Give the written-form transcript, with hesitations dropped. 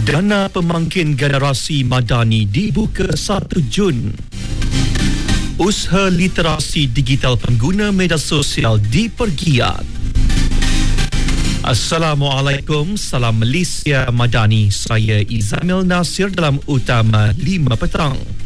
Dana pemangkin generasi madani dibuka 1 Jun. Usaha literasi digital pengguna media sosial dipergiat. Assalamualaikum, salam Malaysia Madani. Saya Izamil Nasir dalam Utama 5 Petang.